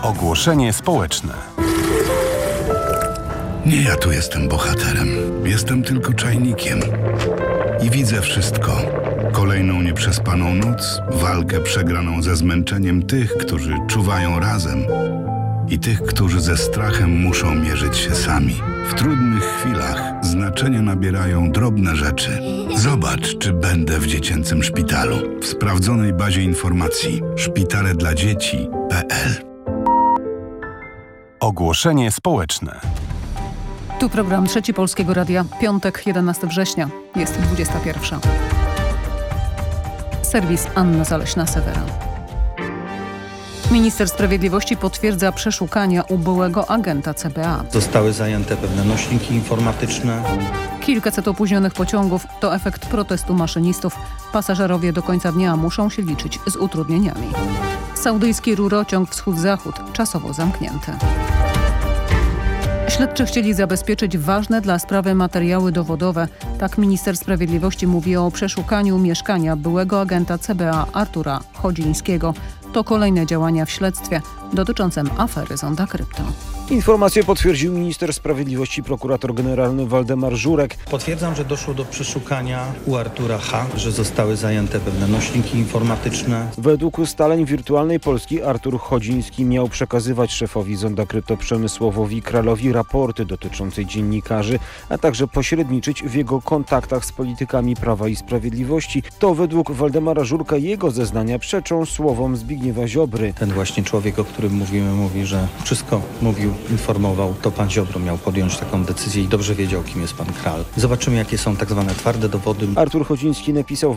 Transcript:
Ogłoszenie społeczne. Nie ja tu jestem bohaterem. Jestem tylko czajnikiem. I widzę wszystko. Kolejną nieprzespaną noc, walkę przegraną ze zmęczeniem tych, którzy czuwają razem i tych, którzy ze strachem muszą mierzyć się sami. W trudnych chwilach znaczenie nabierają drobne rzeczy. Zobacz, czy będę w dziecięcym szpitalu. W sprawdzonej bazie informacji szpitaledladzieci.pl. Ogłoszenie społeczne. Tu program Trzeci Polskiego Radia, piątek, 11 września. Jest 21. Serwis Anna Zaleśna-Sewera. Minister Sprawiedliwości potwierdza przeszukania u byłego agenta CBA. Zostały zajęte pewne nośniki informatyczne. Kilkaset opóźnionych pociągów to efekt protestu maszynistów. Pasażerowie do końca dnia muszą się liczyć z utrudnieniami. Saudyjski rurociąg wschód-zachód czasowo zamknięty. Śledczy chcieli zabezpieczyć ważne dla sprawy materiały dowodowe. Tak minister sprawiedliwości mówi o przeszukaniu mieszkania byłego agenta CBA Artura Chodzińskiego. To kolejne działania w śledztwie dotyczącym afery Zonda Krypto. Informację potwierdził minister sprawiedliwości prokurator generalny Waldemar Żurek. Potwierdzam, że doszło do przeszukania u Artura H., że zostały zajęte pewne nośniki informatyczne. Według ustaleń Wirtualnej Polski Artur Chodziński miał przekazywać szefowi Zonda Krypto Przemysławowi Kralowi raporty dotyczące dziennikarzy, a także pośredniczyć w jego kontaktach z politykami Prawa i Sprawiedliwości. To według Waldemara Żurka jego zeznania przeczą słowom Zbigniewa Ziobry. Ten właśnie człowiek, o którym mówimy, mówi, że wszystko mówił, informował. To pan Ziobro miał podjąć taką decyzję i dobrze wiedział, kim jest pan Kral. Zobaczymy, jakie są tak zwane twarde dowody. Artur Chodziński napisał w